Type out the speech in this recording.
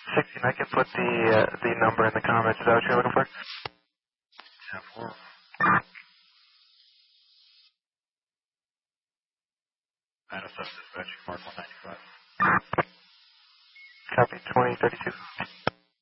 16, I can put the number in the comments. Is that what you're looking for? Yeah, 4. Dispatch, Mark 195. Copy, 2032.